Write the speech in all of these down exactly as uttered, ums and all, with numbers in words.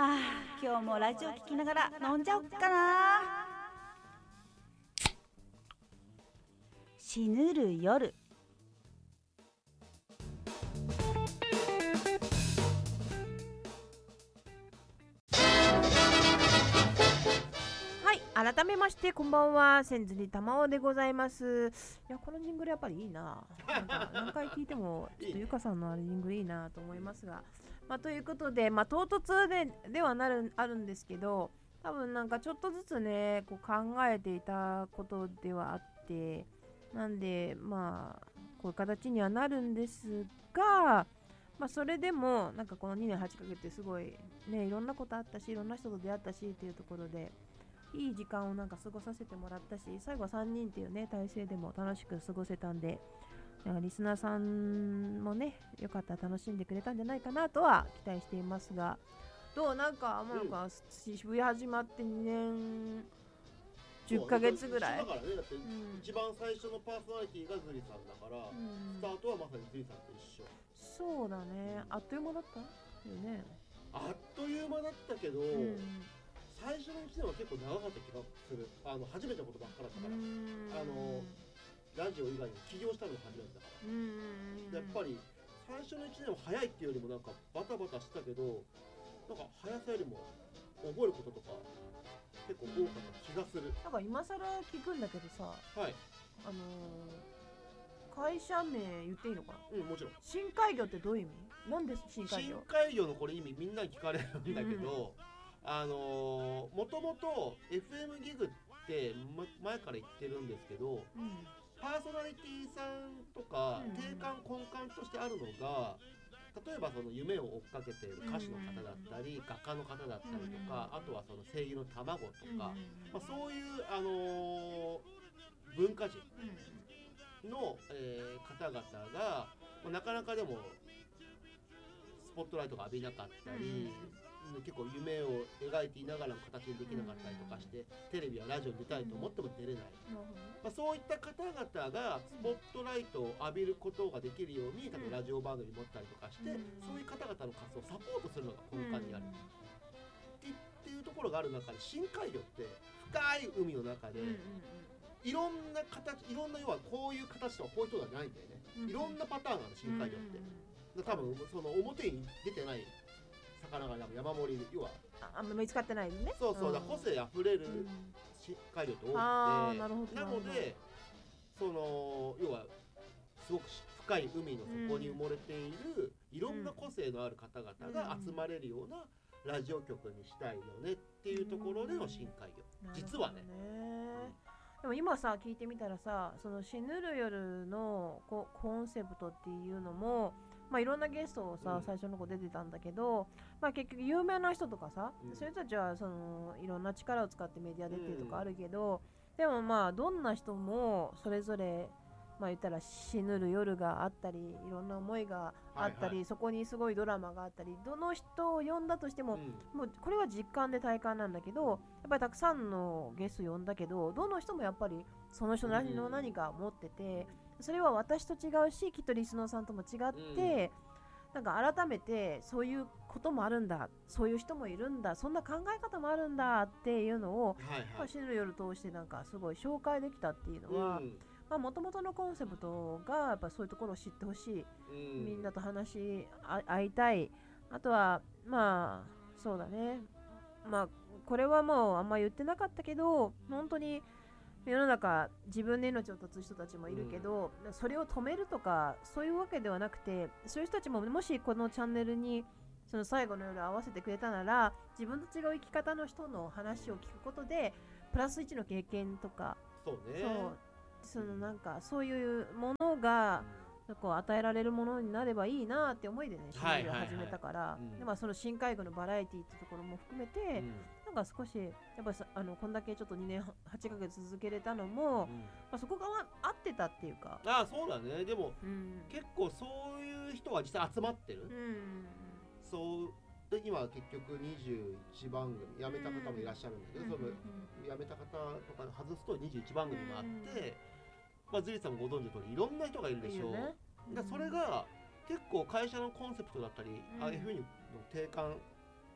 あ今日もラジオ聞きながら飲んじゃおっかな。死ぬる夜。 はい、改めましてこんばんは、千鶴玉緒でございます。いや、このジングルやっぱりいいな。なんか何回聞いてもちょっとゆかさんのあれジングルいいなと思いますが、まあ、ということで、まあ、唐突でではなるあるんですけど、多分なんかちょっとずつねこう考えていたことではあって、なんでまあこういう形にはなるんですが、まあ、それでもなんかこのにねんはちかげつってすごいね、いろんなことあったし、いろんな人と出会ったしっていうところでいい時間をなんか過ごさせてもらったし、最後はさんにんっていうね体制でも楽しく過ごせたんで、なんかリスナーさんもねよかったら楽しんでくれたんじゃないかなとは期待していますが、どうなんかもうなんか、うん、渋谷始まってにねんじゅっかげつぐらいだからね、だって一番最初のパーソナリティがズリさんだから、うん、スタートはまさにズリさんと一緒。 そうだね、あっという間だったよね。 あっという間だったけど、うん、最初のいちねんは結構長かった気がする。あの初めてのことばっかだったから、あのラジオ以外に起業したのが初めてだから、うん、やっぱり最初のいちねんは早いっていうよりもなんかバタバタしたけど、なんか速さよりも覚えることとか結構多かった気がする。 なんか今更聞くんだけどさ、 はい、 あのー、会社名言っていいのかな。 うん、もちろん。 深海魚ってどういう意味？なんで深海魚？ 深海魚のこれ意味みんなに聞かれるんだけど、うん、あのー、もともと エフエム ギグって前から言ってるんですけど、うん、パーソナリティさんとか、うん、定款根幹としてあるのが、例えばその夢を追っかけている歌手の方だったり、うん、画家の方だったりとか、うん、あとはその声優の卵とか、うん、まあ、そういう、あのー、文化人の、えー、方々が、まあ、なかなかでもスポットライトが浴びなかったり、うん、結構夢を描いていながらも形にできなかったりとかして、うん、テレビやラジオに出たいと思っても出れない、うん、まあ、そういった方々がスポットライトを浴びることができるように、例えばラジオ番組持ったりとかして、うん、そういう方々の活動をサポートするのが根幹にある、うん、っていうところがある中で、深海魚って深い海の中で、うんうんうん、いろんな形、いろんな要はこういう形とはこういう人がないんだよね、うん、いろんなパターンがある深海魚って、うんうん、多分その表に出てない魚が山盛り、要はあんま見つかってないね。 そうそう、うん、だ個性あふれる深海魚って多くて、な, なのでその要はすごく深い海の底に埋もれている、うん、いろんな個性のある方々が集まれるようなラジオ局にしたいよねっていうところでの深海魚、うん、実は ね, ねでも今さ聞いてみたらさ、その死ぬる夜のコンセプトっていうのも、まあ、いろんなゲストをさ、うん、最初の子出てたんだけど、まあ、結局有名な人とかさ、うん、そういう人たちはそのいろんな力を使ってメディア出てるとかあるけど、うん、でもまあどんな人もそれぞれ、まあ、言ったら死ぬる夜があったり、いろんな思いがあったり、はいはい、そこにすごいドラマがあったり、どの人を呼んだとしても、うん、もうこれは実感で体感なんだけど、やっぱりたくさんのゲスト呼んだけど、どの人もやっぱりその人なりの何か持ってて、それは私と違うし、きっとリスナーさんとも違って、うん、なんか改めてそういうこともあるんだ、そういう人もいるんだ、そんな考え方もあるんだっていうのを、はいはい、まあ、死ぬ夜通してなんかすごい紹介できたっていうのは、もともとのコンセプトがやっぱそういうところを知ってほしい、うん、みんなと話し合いたい、あとはまあそうだね、まあこれはもうあんま言ってなかったけど、本当に世の中自分で命を絶つ人たちもいるけど、うん、それを止めるとかそういうわけではなくて、そういう人たちももしこのチャンネルにその最後の夜合わせてくれたなら、自分と違う生き方の人の話を聞くことでプラスいちの経験とか、 そうね、 そうそのなんかそういうものが、うん、こう与えられるものになればいいなって思いでね、シリーズを始めたから、で、まあ、その深海魚のバラエティっていうところも含めて、うん、なんか少しやっぱりあのこんだけちょっとにねんはちかげつ続けれたのも、うん、まあ、そこが合ってたっていうか。 ああ、そうだね。でも、うん、結構そういう人は実際集まってる、うん、そうで今は結局にじゅういちばんぐみ辞めた方もいらっしゃるんだけど、うん、その辞めた方とか外すとにじゅういちばんぐみがあって、うん、まあ、ズリさんもご存知の通りいろんな人がいるでしょう。いいね、うん、だそれが結構会社のコンセプトだったり、うん、エフエム の定款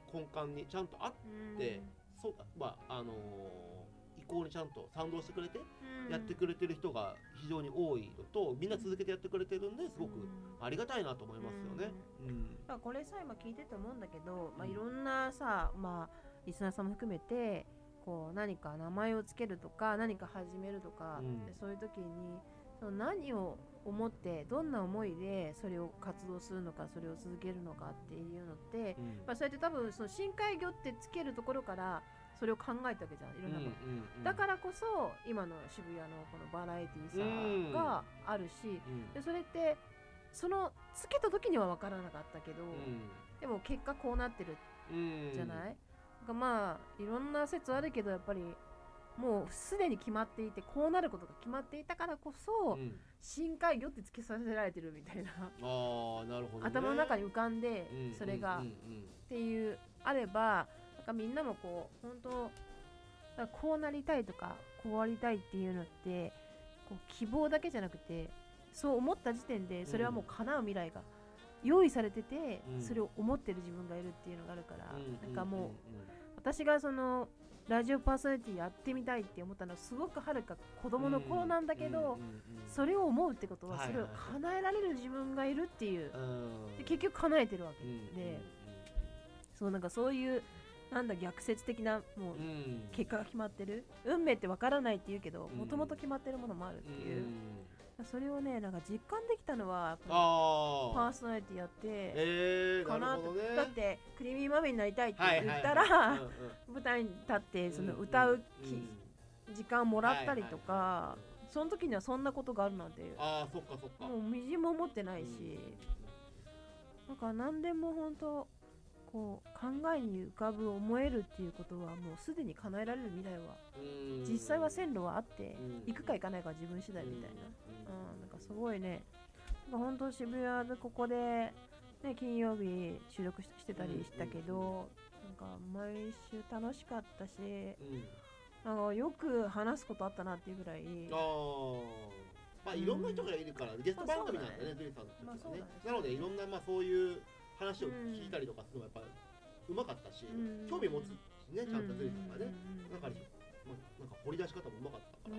根幹にちゃんとあって、そうまああのー意向にちゃんと賛同してくれてやってくれてる人が非常に多いのと、みんな続けてやってくれてるんですごくありがたいなと思いますよね。うん、 だからこれさ今聞いてて思うんだけど、まあ、いろんなさ、まあ、リスナーさんも含めてこう何か名前をつけるとか何か始めるとか、 うんでそういう時にその何を思ってどんな思いでそれを活動するのかそれを続けるのかっていうのって、 うんまあ、そうやって多分その深海魚ってつけるところからそれを考えたわけじゃんいろんなこと、 うんうんうん、 だからこそ今の渋谷のこのバラエティーさがあるし、 うんでそれってそのつけた時には分からなかったけど、でも結果こうなってるうんじゃない、なんかまあいろんな説あるけどやっぱりもうすでに決まっていてこうなることが決まっていたからこそ、 うん、 深海魚ってつけさせられてるみたいなあーなるほど、ね、 頭の中に浮かんでうんそれがうんうんっていうあればなんかみんなもこう本当だからこうなりたいとかこうありたいっていうのってこう希望だけじゃなくてそう思った時点でそれはもう叶う未来が用意されてて、 うんそれを思ってる自分がいるっていうのがあるから、 うんなんかもう私がそのラジオパーソナリティやってみたいって思ったのはすごくはるか子供の頃なんだけど、 うんうんうんうんそれを思うってことははいはいそれを叶えられる自分がいるっていう、 うんで結局叶えてるわけうんで、そうなんかそういうなんだ逆説的なもううんうん結果が決まってる運命ってわからないって言うけどうんもともと決まってるものもあるっていう、 うんそれをねなんか実感できたのはやっぱあーパーソナリティやってえー、 かなと、 なるほどね。 だってクリーミーマミになりたいってはいはいはい言ったら、 うんうん舞台に立ってその歌うき、時間もらったりとか、 はいはいはいその時にはそんなことがあるなんてああそっかそっか。 もうみじんも思ってないし、なんか何でも本当こう考えに浮かぶ思えるっていうことはもうすでに叶えられる未来はうん実際は線路はあってうん行くか行かないかは自分次第みたいな、うん、なんかすごいねなんか本当渋谷でここで、ね、金曜日収録ししてたりしたけど、なんか毎週楽しかったしうんうんなんかよく話すことあったなっていうぐらい、 ああまあいろんな人がいるから、ゲスト番組なんだね、ジュリさんの時はねまあそうだねなのでいろんなまあそういう話を聞いたりとかするのがやっぱうまかったし、 うん興味持つしねちゃんとジュリさんがね、 うんなんかまあなんか掘り出し方もうまかったから、 うん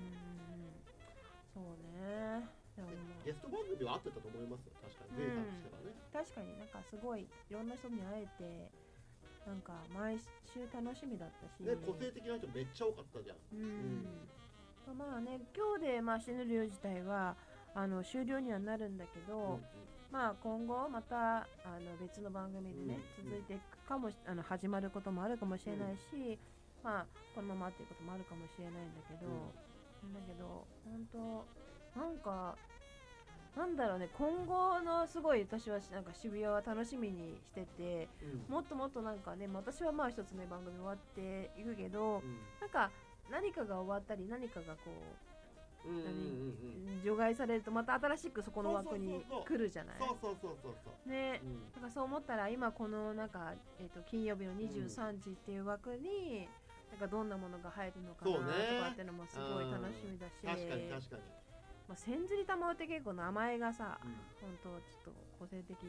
そうねでもゲスト番組は合ってたと思いますよ確かに、ジュリさんとしてはね。 確かになんかすごいいろんな人に会えてなんか毎週楽しみだったし、 ね個性的な人めっちゃ多かったじゃん。 うん、まあね今日でまあ死ぬるよ自体はあの終了にはなるんだけど、 うんうんまあ今後またあの別の番組でね、 うん続いていくかもしあの始まることもあるかもしれないし、まあこのままっていうこともあるかもしれないんだけど、だけど本当なんかなんだろうね今後のすごい私はなんか渋谷は楽しみにしてて、 うんもっともっとなんかね私はまあ一つ目番組終わっていくけど、 うんなんか何かが終わったり何かがこううんうんうんうん除外されるとまた新しくそこの枠にそうそうそうそう来るじゃない。 そうそうそうそうそう。 ね、 うんなんかそう思ったら今このなんか、えー、と金曜日のにじゅうさんじっていう枠に、なんかどんなものが入るのかなとそうねかっていうのもすごい楽しみだし、 確かに確かに。 まあ、千釣り玉緒って結構名前がさ、 うん本当ちょっと個性的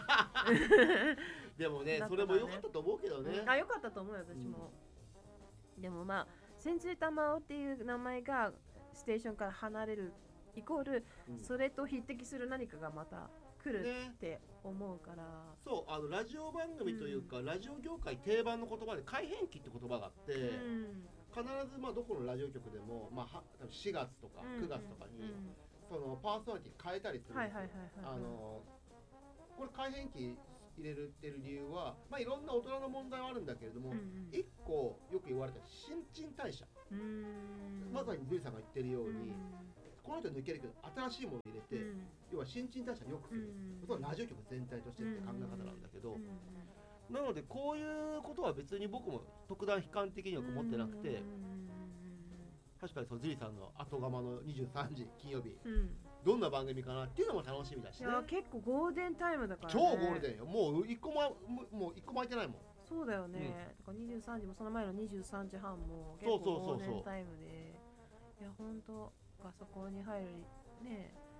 でもねだったらねそれも良かったと思うけどね。 あ良かったと思うよ私も、でもまあ千釣り玉緒っていう名前がステーションから離れるイコール、 うんそれと匹敵する何かがまた来るねって思うから、 そうあのラジオ番組というか、ラジオ業界定番の言葉で改変期って言葉があって、 うん必ずまあどこのラジオ局でも、まあ、は多分しがつとかうんくがつとかに、 うんそのパーソナリティ変えたりするんはいですよ。 はいはいはいあのこれ改変期入れるってる理由は、まあ、いろんな大人の問題はあるんだけれども、 うんうん一個よく言われた新陳代謝、 うーんまさにジュリさんが言ってるように、 うんこの人抜けるけど新しいものを入れて、 うん要は新陳代謝を良くする、 うんそれはラジオ局全体としてって考え方なんだけど、 うんなのでこういうことは別に僕も特段悲観的には思ってなくて、確かにそのジュリさんの後釜のにじゅうさんじ金曜日うんうんどんな番組かなっていうのも楽しみだしね。 いや結構ゴールデンタイムだから、ね、 超ゴールデンよ。もう一個ももうもう一個も空いてないもん。 そうだよね、 うんだからにじゅうさんじもその前のにじゅうさんじはんも結構そうそうそうそうゴールデンタイムでいや本当あそこに入るね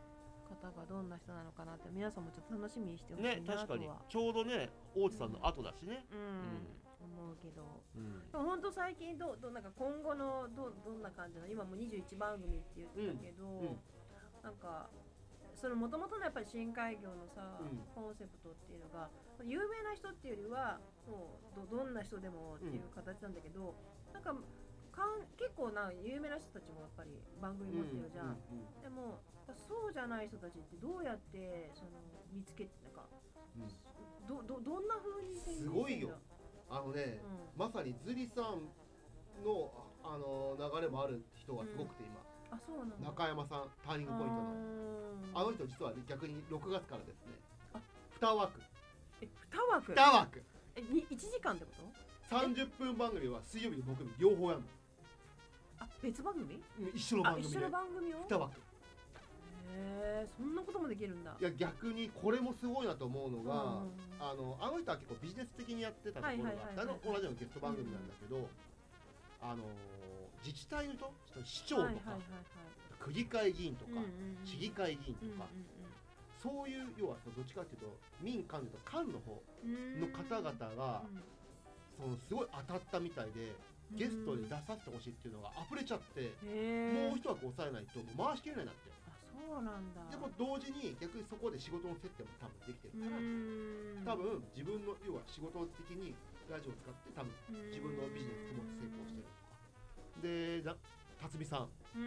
方がどんな人なのかなって皆さんもちょっと楽しみにしてほしいなね、 とは、 確かにちょうどね大地さんの後だしね、 うん思うけど、 うん、 でも本当最近どうどうなんか今後のどうどんな感じなの？今もにじゅういちばんぐみって言ってたけど、 うんうん、 なんかその元々のやっぱり深海魚のさ、 うん、 コンセプトっていうのが有名な人っていうよりはもう ど, どんな人でもっていう形なんだけど、うん、なんかかん結構な有名な人たちもやっぱり番組持ってるじゃん、うんうんうん、でもそうじゃない人たちってどうやってその見つけてなんか、うん、ど, ど, どんな風にすごいよ。あのね、うん、まさにズリさんの、あの流れもある人がすごくて今、 うん、あそうなんだ。 中山さんターニングポイントの あ, あの人実は、ね、逆にろくがつからですねあに枠えに枠に枠えにいちじかんってこと？ さんじゅっぷん番組は水曜日と木曜日両方やるの。 あ別番組？ 一緒の番組で一緒の番組をに枠。 へえそんなこともできるんだ。 いや逆にこれもすごいなと思うのが、うん、あのあの人は結構ビジネス的にやってたところがあって、同じようなゲスト番組なんだけど、うん、あの自治体の人市長とか、はいはいはいはい、区議会議員とか、うんうんうん、市議会議員とか、うんうんうん、そういう要はどっちかっていうと民間と官の方の方々が、うん、そのすごい当たったみたいでゲストで出させてほしいっていうのが溢れちゃって、もう一枠抑えないと回しきれないなって。 あそうなんだ。 でも同時に逆にそこで仕事の接点も多分できてるから、多分自分の要は仕事的にラジオを使って多分自分のビジネスも成功してるとかで、辰巳さん、うん、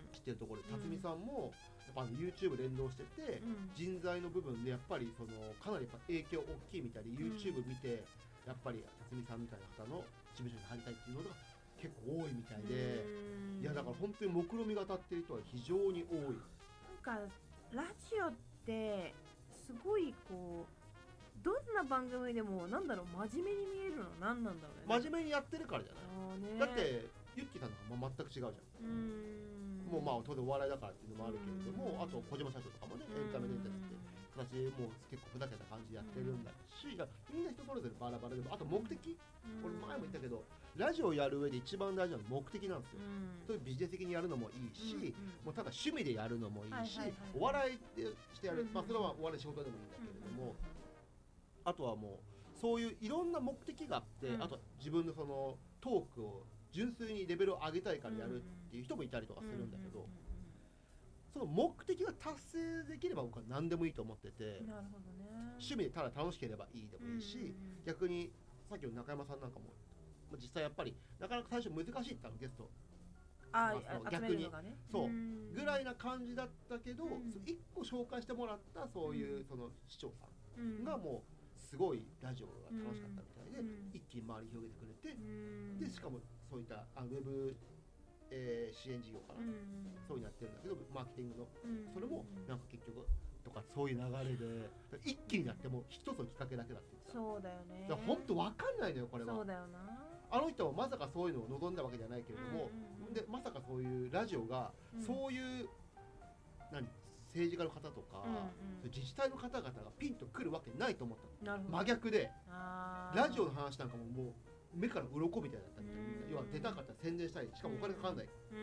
知ってるところで辰巳さんもやっぱ YouTube 連動してて、うん、人材の部分でやっぱりそのかなりやっぱ影響大きいみたいで、うん、YouTube 見てやっぱり辰巳さんみたいな方の事務所に入りたいっていうのが結構多いみたいで、いやだから本当に目論みが立っている人は非常に多い。 なんかラジオってすごいこうどんな番組でもなんだろう真面目に見えるのは何なんだろうね。 真面目にやってるからじゃない。だってユッキーさんの方が全く違うじゃん。うーんもうまあ当然お笑いだからっていうのもあるけれども、あと小島社長とかもねエンタメデータって形でもう結構ふざけた感じでやってるんだし、みんな人それぞれバラバラでもあと目的、俺前も言ったけどラジオをやる上で一番大事なのは目的なんですよ。そういうビジネス的にやるのもいいし、もうただ趣味でやるのもいいし、お笑いでしてやる、まあそれはお笑い仕事でもいいんだけれども、あとはもうそういういろんな目的があって、あと自分のそのトークを純粋にレベルを上げたいからやるっていう人もいたりとかするんだけど、その目的が達成できれば僕は何でもいいと思ってて、 なるほどね、 趣味でただ楽しければいいでもいいし、逆にさっきの中山さんなんかも実際やっぱりなかなか最初難しいって言ったのゲスト、 ああ逆に、ね、そうぐらいな感じだったけど、いっこ紹介してもらったそういうその市長さんがもうすごいラジオが楽しかったみたいで、一気に周り広げてくれて、でしかもそういったあウェブ、えー、支援事業かな、そういうのやってるんだけどマーケティングの、それもなんか結局とかそういう流れで一気になっても一つのきっかけだけだって言ってた。 そうだよね。 だから本当わかんないのよこれは。 そうだよな。 あの人はまさかそういうのを望んだわけじゃないけれども、うんうんうん、でまさかそういうラジオが、うん、そういう何政治家の方とか、うんうん、自治体の方々がピンとくるわけないと思ったの。真逆でラジオの話なんかももう目から鱗みたいだったみたいな、みんな要は出たかったら宣伝したりしかもお金かかんない、うん、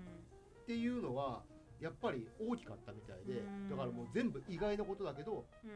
っていうのはやっぱり大きかったみたいで、だからもう全部意外なことだけど、うん、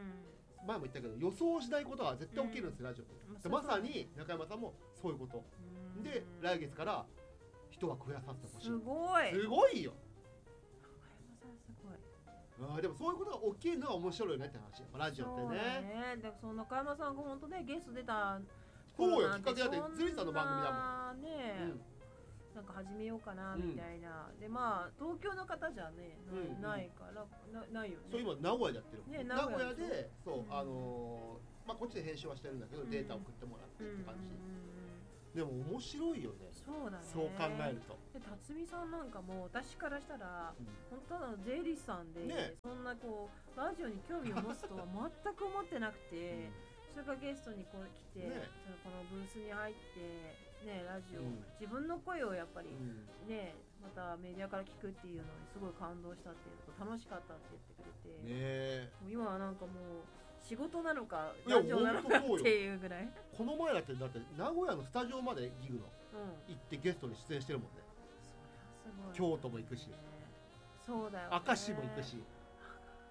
前も言ったけど予想しないことは絶対起きるんですよ、ラジオって、うん、まさに中山さんもそういうこと、うん、で来月から人が増やさせてほしい。 すごいすごいよ。 中山さんすごい。 あでもそういうことが起きるのは面白いよねって話、ラジオってね。そうだね。だからその中山さんが本当ねゲスト出たそうよ、きっかけだってズリさんの番組だもんね、うん、なんか始めようかなみたいな、うん、でまあ東京の方じゃね、うん、ないからなないよね。 そう今名古屋でやってる、 ね、 名古屋でそう、うん、あのー、まあこっちで編集はしてるんだけど、うん、データを送ってもらってって感じ、でも面白いよね。 そうだね。 そう考えると。 で辰巳さんなんかも私からしたら、うん、本当の税理士さんで、ね、そんなこうラジオに興味を持つとは全く思ってなくて、うん、それからゲストにこう来て、ね、そのこのブースに入ってねラジオ、うん、自分の声をやっぱり、うん、ねまたメディアから聞くっていうのにすごい感動したっていうと楽しかったって言ってくれて、ね、もう今はなんかもう仕事なのかラジオなのかっていうぐらい。 この前だってだって名古屋のスタジオまでギグの、うん、行ってゲストに出演してるもんね。 そりゃすごい、ね、 京都も行くし、 そうだよ、ね、 明石も行くし、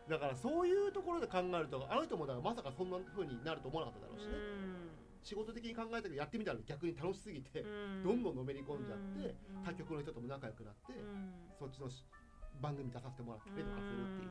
だからそういうところで考えるとあの人もだからまさかそんな風になると思わなかっただろうしね、仕事的に考えたけどやってみたら逆に楽しすぎて、どんどんのめり込んじゃって、他局の人とも仲良くなって、そっちの番組出させてもらったりとかするっていう、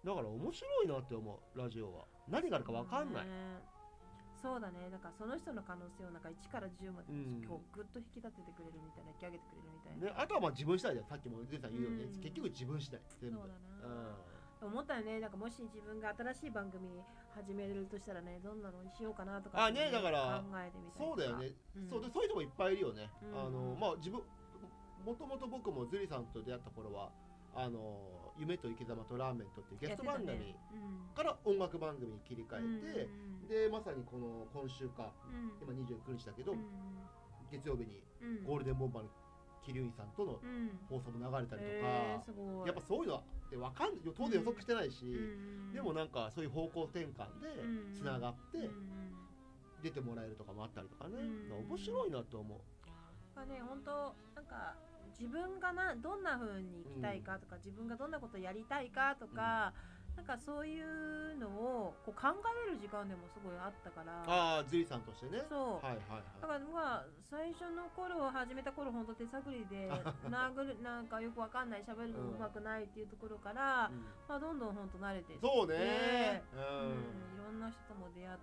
だから面白いなって思う。ラジオは何があるか分かんない、 そうだね。だからその人の可能性をなんかいちからじゅうまでこうグッと引き立ててくれるみたいな、引き上げてくれるみたいな、 ね、あとはまあ自分次第だよ。さっきも出た言うように、結局自分次第全部。 そうだな、うん、思ったよね。なんかもし自分が新しい番組始めるとしたらね、どんなのにしようかなとか、 ね、あね、だから考えてみたい。 そうだよね、うん、そうでそういう人もいっぱいいるよね、うん、あのまあ自分もともと僕もズリさんと出会った頃はあの夢と生き様とラーメンとっていうゲスト番組から音楽番組に切り替えて、うん、でまさにこの今週か、うん、今にじゅうくにちだけど、うん、月曜日にゴールデンボンバーの桐生さんとの放送も流れたりとか、うん、やっぱそういうのって分かんない当然予測してないし、うん、でもなんかそういう方向転換でつながって出てもらえるとかもあったりとかね、うん、面白いなと思う。 まあね、本当なんか自分がなどんな風に生きたいかとか、うん、自分がどんなことをやりたいかとか、うん、なんかそういうのをこう考えれる時間でもすごいあったから。 ああ、ズリさんとしてね。 そう、 はいはいはい、 だからまあ最初の頃始めた頃本当手探りで殴るなんかよくわかんない、喋るのもうまくないっていうところから、うん、まあどんどん本当慣れてって、 そうね、うんうん、いろんな人とも出会って。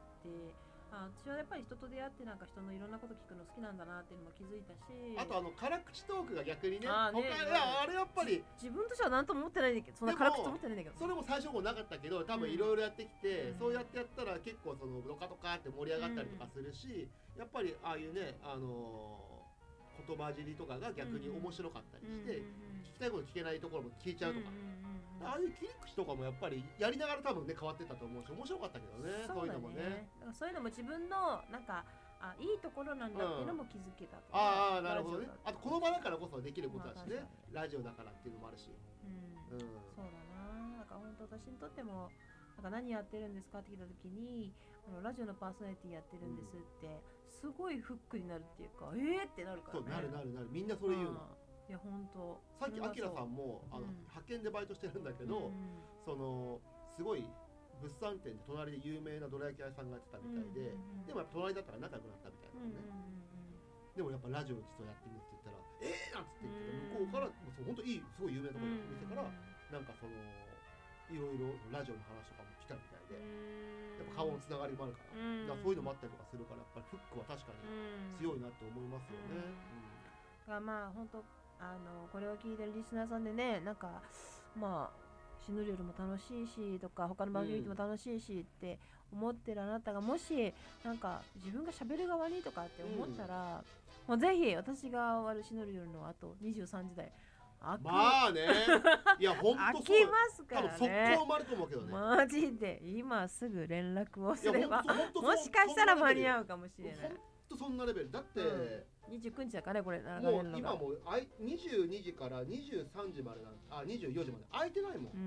あ、私はやっぱり人と出会ってなんか人のいろんなこと聞くの好きなんだなっていうのも気づいたし、 あとあの辛口トークが逆にね、 あーね、 他いやあれやっぱり自分としては何とも思ってないんだけど、そんな辛口と思ってないんだけど、 それも最初もなかったけど多分いろいろやってきて、うん、そうやってやったら結構そのドカドカって盛り上がったりとかするし、うん、やっぱりああいうね、あのー、言葉尻とかが逆に面白かったりして、うん、聞きたいこと聞けないところも聞いちゃうとか、うんああいう切り口とかもやっぱりやりながら多分ね変わってたと思うし面白かったけどね、そういうのもね。だからそういうのも自分のなんかあいいところなんだっていうのも気づけたと、 うん、ああなるほどね。あとこの場だからこそできることだしね、まあ、ラジオだからっていうのもあるし、 うん、うん、そうだな。なんか本当私にとってもなんか何やってるんですかって聞いた時にあのラジオのパーソナリティやってるんですって、うん、すごいフックになるっていうか、えーってなるからね。 そうなるなるなる、みんなそれ言うの、うん、 いや本当さっきアキラさんもあの、うん、派遣でバイトしてるんだけど、うん、そのすごい物産展で隣で有名などら焼き屋さんがやってたみたいで、うん、でもやっぱ隣だったから仲良くなったみたいなのね、うん、でもやっぱラジオ実はやってみるって言ったらえーなんつって言って、向こうからそう本当いいすごい有名なところの店から、なんかそのいろいろラジオの話とかも来たみたいで、やっぱ顔のつながりもあるから、だからそういうのもあったりとかするから、やっぱりフックは確かに強いなって思いますよね。 だからまあ本当あのこれを聞いてるリスナーさんでね、なんかまあ死ぬ夜も楽しいしとか他の番組も楽しいしって思ってるあなたがもしなんか自分が喋る側にとかって思ったら、うん、もうぜひ私が終わる死ぬ夜のあとにじゅうさんじ台まあね、いや本当そう、 飽きますからね。 多分速攻生まれると思うけどね。 マジで今すぐ連絡をすればもしかしたら間に合うかもしれない。 本当そんなレベルだって、 うん、にじゅうくにちだからねこれ。 もう今もうにじゅうにじからにじゅうさんじまでなんあにじゅうよじまで空いてないもん、うん、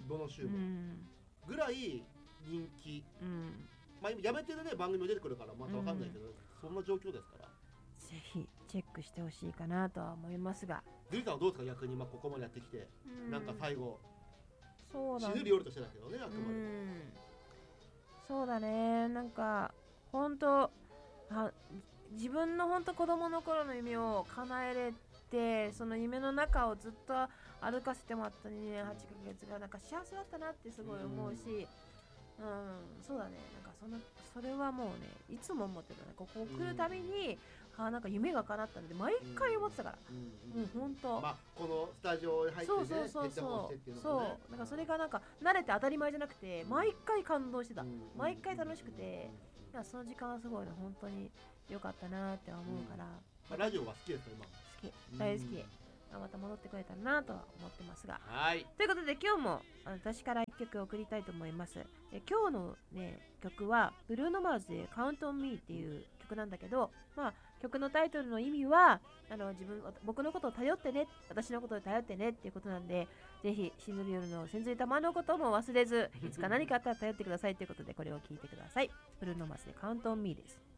どの週も、うん、ぐらい人気、うん、まあ今やめてるね番組も出てくるからまたわかんないけど、うん、そんな状況ですからぜひチェックしてほしいかなとは思いますが、 ズリさんはどうですか逆にまあここまでやってきて、うん、なんか最後そうだ、 死ぬり夜としてだけどねあくまでも、うん、 そうだね。なんか本当あ自分の本当子供の頃の夢を叶えれて、その夢の中をずっと歩かせてもらったにねんはちかげつがなんか幸せだったなってすごい思うし、うん、うん、そうだね。なんかそのそれはもうねいつも思ってたね。ここ来るたびに、うん、あなんか夢が叶ったんで毎回思ってたから、うん、もう本当。 まあこのスタジオに入ってね、 そうそうそうそう、そうなんかそれがなんか慣れて当たり前じゃなくて毎回感動してた、毎回楽しくて、いやその時間はすごいね本当に良かったなって思うから、 うん、ラジオが好きですか今？ 好き、大好き、うん、また戻ってくれたらなとは思ってますが、 はい、 ということで今日も私からいっきょく送りたいと思います。え今日のね曲はブルーノマーズでカウントオンミーっていう曲なんだけど、まあ曲のタイトルの意味はあの自分僕のことを頼ってね、私のことを頼ってねっていうことなんで、ぜひ死ぬ夜の潜水玉のことも忘れずいつか何かあったら頼ってくださいということでこれを聞いてください。ブルーノマーズでカウントオンミーです。